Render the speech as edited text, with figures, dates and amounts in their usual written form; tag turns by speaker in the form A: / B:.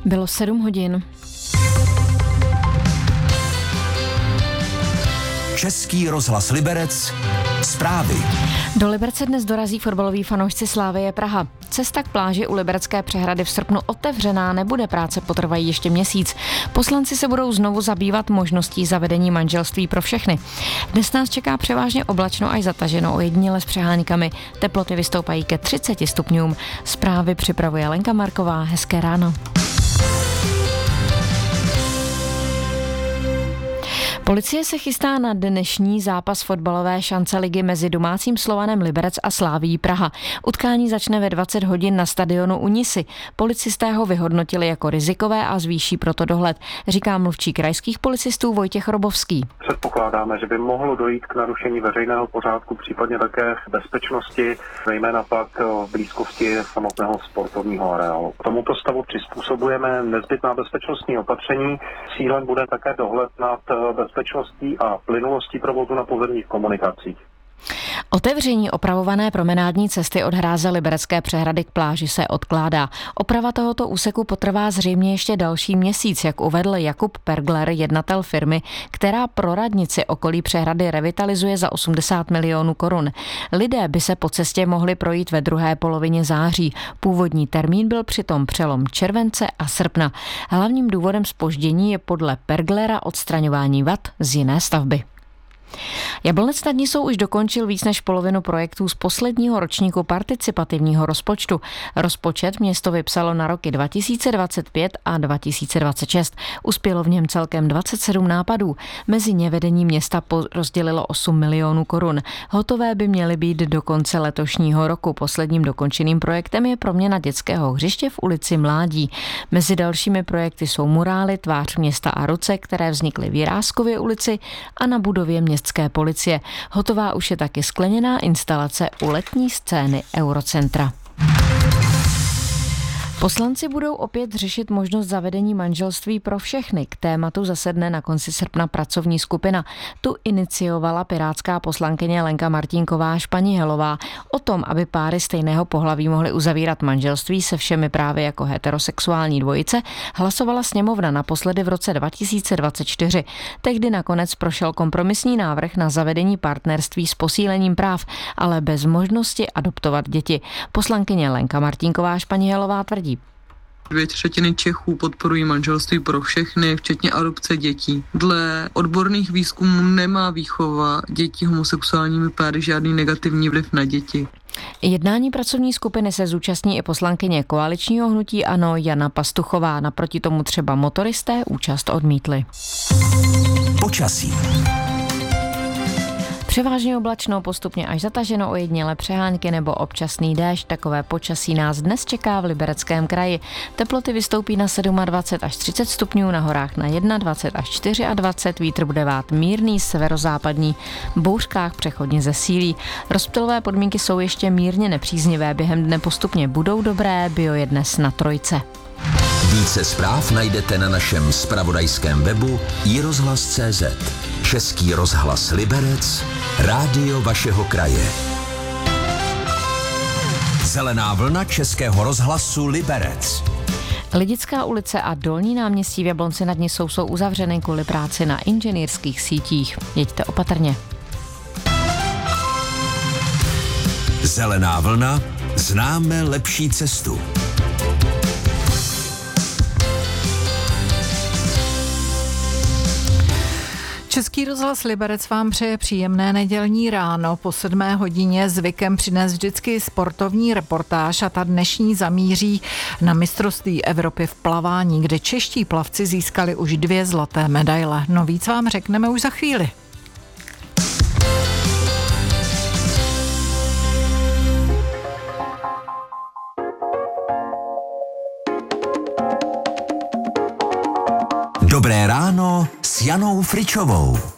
A: Bylo 7 hodin.
B: Český rozhlas Liberec. Zprávy.
A: Do Liberce dnes dorazí fotbaloví fanoušci Slavie Praha. Cesta k pláži u Liberecké přehrady v srpnu otevřená nebude, práce potrvají ještě měsíc. Poslanci se budou znovu zabývat možností zavedení manželství pro všechny. Dnes nás čeká převážně oblačno až zataženo, ojediněle s přeháňkami. Teploty vystoupají ke 30 stupňům. Zprávy připravuje Lenka Marková. Hezké ráno. Policie se chystá na dnešní zápas fotbalové šance ligy mezi domácím Slovanem Liberec a Slavií Praha. Utkání začne ve 20 hodin na stadionu u Nisy. Policisté ho vyhodnotili jako rizikové a zvýší proto dohled, říká mluvčí krajských policistů Vojtěch Robovský.
C: Předpokládáme, že by mohlo dojít k narušení veřejného pořádku, případně také bezpečnosti, zejména pak v blízkosti samotného sportovního areálu. K tomuto stavu přizpůsobujeme nezbytná bezpečnostní opatření. Cílem bude také dohled nad bezpečností a plynulostí provozu na pozemních komunikacích.
A: Otevření opravované promenádní cesty od hráze Liberecké přehrady k pláži se odkládá. Oprava tohoto úseku potrvá zřejmě ještě další měsíc, jak uvedl Jakub Pergler, jednatel firmy, která pro radnici okolí přehrady revitalizuje za 80 milionů korun. Lidé by se po cestě mohli projít ve druhé polovině září. Původní termín byl přitom přelom července a srpna. Hlavním důvodem zpoždění je podle Perglera odstraňování vad z jiné stavby. Jablonec nad Nisou už dokončil víc než polovinu projektů z posledního ročníku participativního rozpočtu. Rozpočet město vypsalo na roky 2025 a 2026. Uspělo v něm celkem 27 nápadů. Mezi ně vedení města rozdělilo 8 milionů korun. Hotové by měly být do konce letošního roku. Posledním dokončeným projektem je proměna dětského hřiště v ulici Mládí. Mezi dalšími projekty jsou murály Tvář města a ruce, které vznikly v Jiráskově ulici a na budově městské policie. Hotová už je taky skleněná instalace u letní scény Eurocentra. Poslanci budou opět řešit možnost zavedení manželství pro všechny. K tématu zasedne na konci srpna pracovní skupina. Tu iniciovala pirátská poslankyně Lenka Martinková Španělová. O tom, aby páry stejného pohlaví mohly uzavírat manželství se všemi právy jako heterosexuální dvojice, hlasovala sněmovna naposledy v roce 2024. Tehdy nakonec prošel kompromisní návrh na zavedení partnerství s posílením práv, ale bez možnosti adoptovat děti. Poslankyně Lenka Martinková Španělová tvrdí:
D: 2/3 Čechů podporují manželství pro všechny, včetně adopce dětí. Dle odborných výzkumů nemá výchova dětí homosexuálními páry žádný negativní vliv na děti.
A: Jednání pracovní skupiny se zúčastní i poslankyně koaličního hnutí ANO Jana Pastuchová. Naproti tomu třeba motoristé účast odmítli.
B: Počasí.
A: Převážně oblačno, postupně až zataženo, ojediněle přehánky nebo občasný déšť. Takové počasí nás dnes čeká v Libereckém kraji. Teploty vystoupí na 27 až 30 stupňů, na horách na 21 až 24, vítr bude vát mírný, severozápadní, v bouřkách přechodně zesílí. Rozptylové podmínky jsou ještě mírně nepříznivé, během dne postupně budou dobré, bio je dnes na 3.
B: Více zpráv najdete na našem zpravodajském webu iRozhlas.cz. Český rozhlas Liberec, rádio vašeho kraje. Zelená vlna Českého rozhlasu Liberec.
A: Lidická ulice a Dolní náměstí v Jablonci nad Nisou jsou uzavřeny kvůli práci na inženýrských sítích. Jeďte opatrně.
B: Zelená vlna, známe lepší cestu.
E: Český rozhlas Liberec vám přeje příjemné nedělní ráno. Po 7 hodině zvykem přines vždycky sportovní reportáž a ta dnešní zamíří na mistrovství Evropy v plavání, kde čeští plavci získali už 2 zlaté medaile. No víc vám řekneme už za chvíli.
B: Dobré ráno s Janou Fričovou.